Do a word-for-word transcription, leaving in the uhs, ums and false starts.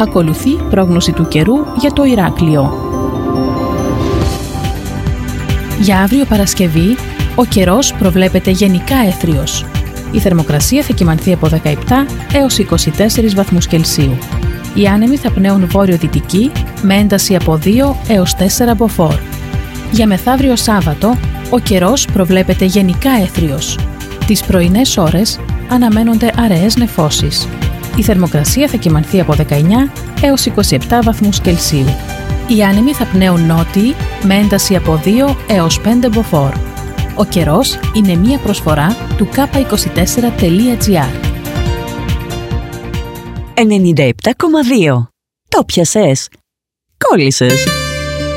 Ακολουθεί πρόγνωση του καιρού για το Ηράκλειο. Για αύριο Παρασκευή, ο καιρός προβλέπεται γενικά έθριος. Η θερμοκρασία θα κυμανθεί από δεκαεπτά έως είκοσι τέσσερις βαθμούς Κελσίου. Οι άνεμοι θα πνέουν βόρειο-δυτική με ένταση από δύο έως τέσσερα μποφόρ. Για μεθαύριο Σάββατο, ο καιρός προβλέπεται γενικά έθριος. Τις πρωινές ώρες αναμένονται αραιές νεφώσεις. Η θερμοκρασία θα κυμανθεί από δεκαεννιά έως είκοσι επτά βαθμούς Κελσίου. Οι άνεμοι θα πνέουν νότιοι με ένταση από δύο έως πέντε μποφόρ. Ο καιρός είναι μία προσφορά του κάπα είκοσι τέσσερα τελεία τζι άρ. ενενήντα επτά κόμμα δύο. Το πιασες. Κόλλησες.